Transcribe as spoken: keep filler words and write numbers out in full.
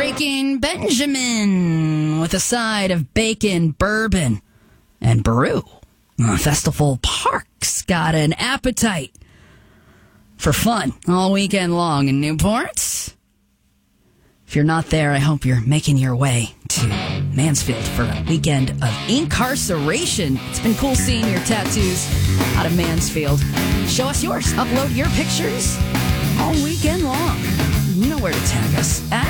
Breaking Benjamin with a side of bacon, bourbon, and brew. Uh, Festival Park's got an appetite for fun all weekend long in Newport. If you're not there, I hope you're making your way to Mansfield for a weekend of incarceration. It's been cool seeing your tattoos out of Mansfield. Show us yours. Upload your pictures all weekend long. You know where to tag us at